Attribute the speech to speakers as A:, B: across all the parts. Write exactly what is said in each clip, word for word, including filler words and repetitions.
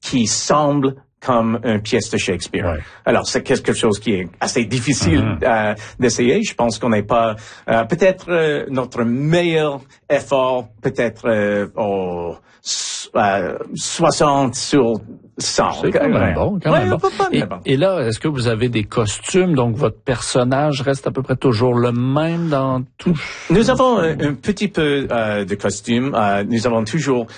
A: qui semble comme une pièce de Shakespeare. Ouais. Alors, c'est quelque chose qui est assez difficile mm-hmm. euh, d'essayer. Je pense qu'on n'est pas... Euh, peut-être euh, notre meilleur effort, peut-être euh, au euh, soixante sur cent.
B: C'est quand même bon. Quand
A: ouais,
B: même bon.
A: Pas, pas,
B: et,
A: bon.
B: et là, est-ce que vous avez des costumes? Donc, votre personnage reste à peu près toujours le même dans tout?
A: Nous avons un, un petit peu euh, de costume. Euh, nous avons toujours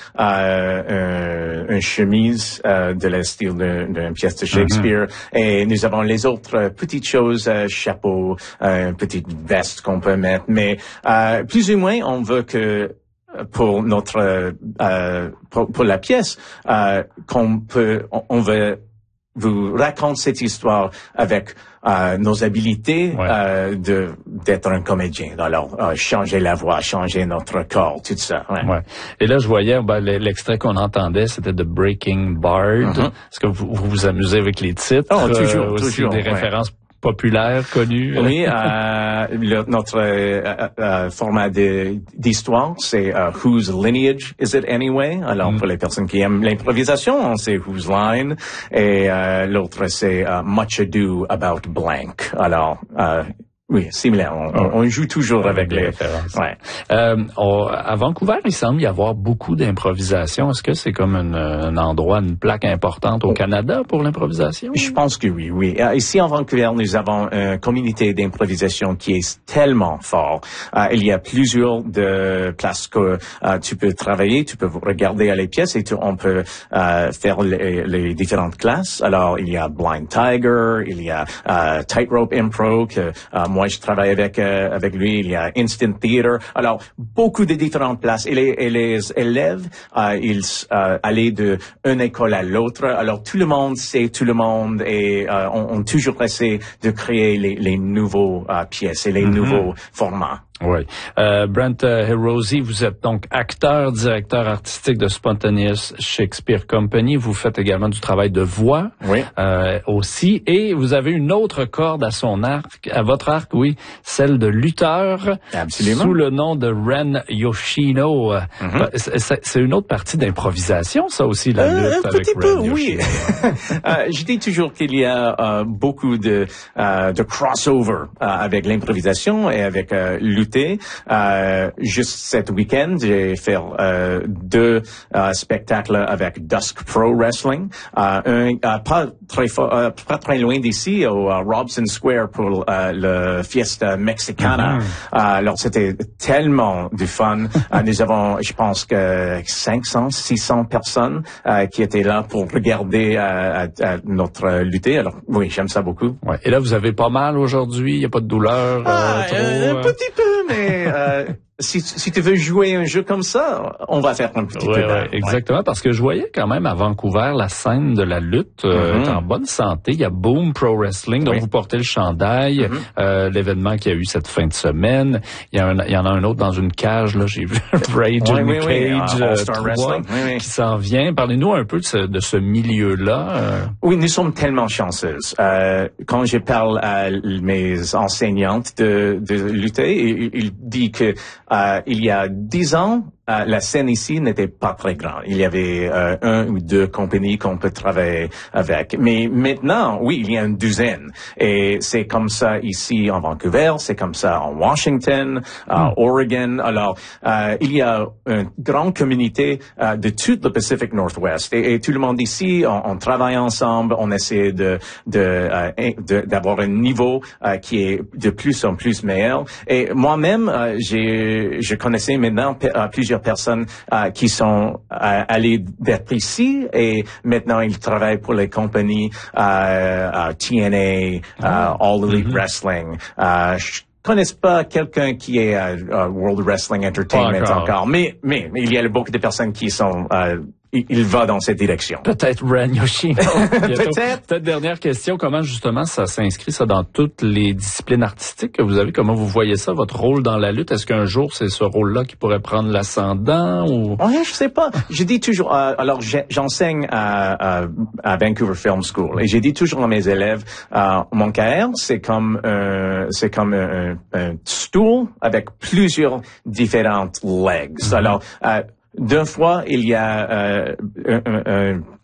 A: euh, un, une chemise euh, de la style d'une pièce de Shakespeare. Mm-hmm. Et nous avons les autres euh, petites choses, euh, chapeau, euh, une petite veste qu'on peut mettre. Mais euh, plus ou moins, on veut que pour notre euh, pour, pour la pièce euh, qu'on peut on, on veut vous raconter cette histoire avec euh, nos habiletés ouais. euh, de d'être un comédien. Alors euh, changer la voix, changer notre corps, tout ça. Ouais.
B: Ouais. Et là je voyais ben, l'extrait qu'on entendait, c'était de Breaking Bard. Mm-hmm. Est-ce que vous, vous vous amusez avec les titres?
A: Oh, toujours,
B: euh, aussi
A: toujours.
B: Des
A: ouais.
B: références populaire, connu.
A: Oui, euh, le, notre euh, euh, format de, d'histoire, c'est uh, Whose Lineage Is It Anyway? Alors, mm. pour les personnes qui aiment l'improvisation, c'est Whose Line. Et euh, l'autre, c'est uh, Much Ado About Blank. Alors, euh, oui, similaire. On, oh. on joue toujours oh, avec les
B: références.
A: Ouais.
B: Euh, on, à Vancouver, il semble y avoir beaucoup d'improvisation. Est-ce que c'est comme une, un endroit, une plaque importante au oh. Canada pour l'improvisation?
A: Je pense que oui, oui. Uh, ici, en Vancouver, nous avons une communauté d'improvisation qui est tellement fort. Uh, il y a plusieurs de places que uh, tu peux travailler, tu peux regarder à les pièces et tu, on peut uh, faire les, les différentes classes. Alors, il y a Blind Tiger, il y a uh, Tightrope Impro, que uh, moi, je travaille avec euh, avec lui. Il y a Instant Theater. Alors, beaucoup de différentes places. Et les, et les élèves, euh, ils euh, allaient de une école à l'autre. Alors, tout le monde sait tout le monde et euh, on, on toujours essaie de créer les, les nouveaux euh, pièces et les mm-hmm. nouveaux formats.
B: Oui. Euh, Brent uh, Hirose, vous êtes donc acteur, directeur artistique de Spontaneous Shakespeare Company. Vous faites également du travail de voix
A: oui.
B: euh, aussi. Et vous avez une autre corde à son arc, à votre arc, oui, celle de lutteur.
A: Absolument.
B: Sous le nom de Ren Yoshino. Mm-hmm. C'est, c'est une autre partie d'improvisation, ça aussi, la
A: euh,
B: lutte
A: un
B: avec
A: petit
B: Ren
A: peu,
B: Yoshino.
A: Oui. euh, je dis toujours qu'il y a euh, beaucoup de, euh, de crossover euh, avec l'improvisation et avec euh, lutter. Euh, juste cet week-end, j'ai fait euh, deux euh, spectacles avec Dusk Pro Wrestling. Euh, un euh, pas très fort, euh, pas très loin d'ici, au uh, Robson Square pour euh, le Fiesta Mexicana. Mm-hmm. Euh, alors c'était tellement du fun. euh, nous avons, je pense que cinq cents, six cents personnes euh, qui étaient là pour regarder euh, à, à notre lutte. Alors oui, j'aime ça beaucoup.
B: Ouais. Et là, vous avez pas mal aujourd'hui. Il y a pas de douleur.
A: Ah,
B: euh, trop,
A: euh, un
B: euh...
A: petit peu. Mais euh, si, si tu veux jouer un jeu comme ça, on va faire un petit
B: ouais,
A: peu.
B: Ouais, exactement, ouais. Parce que je voyais quand même à Vancouver la scène de la lutte euh, mm-hmm. est en bonne santé. Il y a Boom Pro Wrestling, dont oui. vous portez le chandail. Mm-hmm. Euh, l'événement qu'il y a eu cette fin de semaine. Il y, a un, il y en a un autre dans une cage. Là, j'ai vu Rage
A: oui,
B: in
A: oui,
B: the
A: oui.
B: Cage
A: Uh,
B: euh,
A: All-Star Wrestling oui, oui.
B: qui s'en vient. Parlez-nous un peu de ce, de ce milieu-là. Euh.
A: Oui, nous sommes tellement chanceuses. Euh, quand je parle à mes enseignantes de, de lutter, ils, ils disent que euh, il y a dix ans, Euh, la scène ici n'était pas très grande. Il y avait euh, un ou deux compagnies qu'on peut travailler avec. Mais maintenant, oui, il y a une douzaine. Et c'est comme ça ici en Vancouver, c'est comme ça en Washington, mm. euh, Oregon. Alors, euh, il y a une grande communauté euh, de tout le Pacific Northwest. Et, et tout le monde ici, on, on travaille ensemble, on essaie de, de, euh, de d'avoir un niveau euh, qui est de plus en plus meilleur. Et moi-même, euh, j'ai, je connaissais maintenant p- euh, plusieurs personnes euh, qui sont euh, allées d'être ici et maintenant ils travaillent pour les compagnies euh, euh, T N A, euh, All Elite mm-hmm. Wrestling. Euh, je connais pas quelqu'un qui est euh, uh, World Wrestling Entertainment encore, encore mais, mais mais il y a beaucoup de personnes qui sont euh, il, il va dans cette direction.
B: Peut-être Ren Yoshino.
A: Peut-être.
B: Peut-être dernière question, comment justement ça s'inscrit ça dans toutes les disciplines artistiques que vous avez? Comment vous voyez ça, votre rôle dans la lutte? Est-ce qu'un jour c'est ce rôle-là qui pourrait prendre l'ascendant ou?
A: Ouais, je sais pas. Je dis toujours, euh, alors j'enseigne à, à, à Vancouver Film School et j'ai dit toujours à mes élèves, euh, mon carrière c'est comme euh, c'est comme un, un stool avec plusieurs différentes legs. Mm-hmm. Alors euh, D'une fois, il y a euh, un, un,